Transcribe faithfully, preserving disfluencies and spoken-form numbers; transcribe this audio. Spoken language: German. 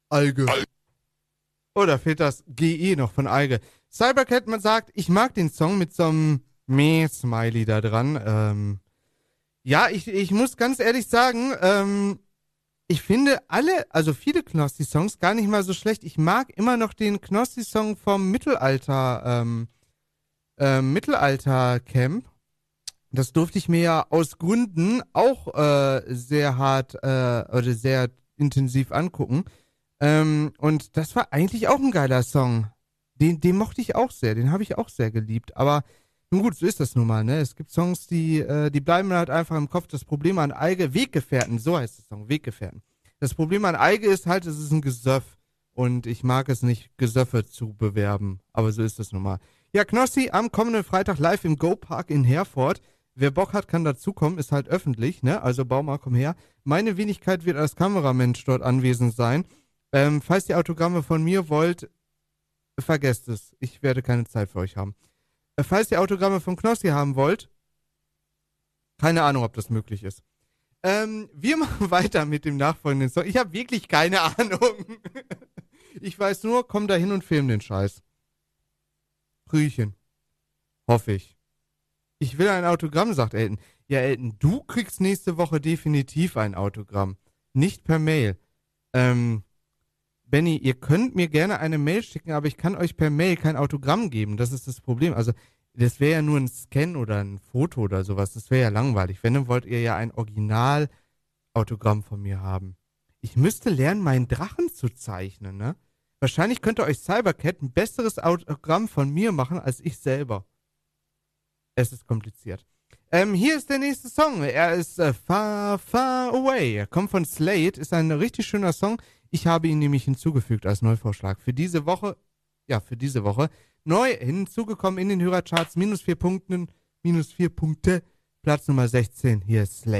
Alge. Oder fehlt das G E noch von Alge? Cybercat, man sagt, ich mag den Song mit so einem Meh-Smiley da dran. Ähm, ja, ich, ich muss ganz ehrlich sagen, ähm, ich finde alle, also viele Knossi-Songs gar nicht mal so schlecht. Ich mag immer noch den Knossi-Song vom Mittelalter, ähm, ähm, Mittelalter-Camp. Das durfte ich mir ja aus Gründen auch äh, sehr hart äh, oder sehr intensiv angucken. Ähm, und das war eigentlich auch ein geiler Song. Den, den mochte ich auch sehr, den habe ich auch sehr geliebt. Aber nun gut, so ist das nun mal, ne? Es gibt Songs, die, äh, die bleiben mir halt einfach im Kopf. Das Problem an Alge, Weggefährten, so heißt der Song, Weggefährten. Das Problem an Alge ist halt, es ist ein Gesöff. Und ich mag es nicht, Gesöffe zu bewerben. Aber so ist das nun mal. Ja, Knossi am kommenden Freitag live im Go Park in Herford. Wer Bock hat, kann dazukommen, ist halt öffentlich, ne? Also Bauma, komm her. Meine Wenigkeit wird als Kameramensch dort anwesend sein. Ähm, falls ihr Autogramme von mir wollt, vergesst es. Ich werde keine Zeit für euch haben. Äh, falls ihr Autogramme von Knossi haben wollt, keine Ahnung, ob das möglich ist. Ähm, wir machen weiter mit dem nachfolgenden Song. Ich habe wirklich keine Ahnung. Ich weiß nur, komm da hin und film den Scheiß. Rüchen. Hoffe ich. Ich will ein Autogramm, sagt Elton. Ja, Elton, du kriegst nächste Woche definitiv ein Autogramm. Nicht per Mail. Ähm, Benny, ihr könnt mir gerne eine Mail schicken, aber ich kann euch per Mail kein Autogramm geben. Das ist das Problem. Also, das wäre ja nur ein Scan oder ein Foto oder sowas. Das wäre ja langweilig. Wenn, dann wollt ihr ja ein Original-Autogramm von mir haben. Ich müsste lernen, meinen Drachen zu zeichnen, ne? Wahrscheinlich könnte euch Cybercat ein besseres Autogramm von mir machen als ich selber. Es ist kompliziert. Ähm, hier ist der nächste Song. Er ist äh, Far, Far Away. Er kommt von Slade, ist ein richtig schöner Song. Ich habe ihn nämlich hinzugefügt als Neuvorschlag. Für diese Woche, ja, für diese Woche, neu hinzugekommen in den Hörercharts, minus vier Punkten, minus vier Punkte, Platz Nummer sechzehn. Hier ist Slade.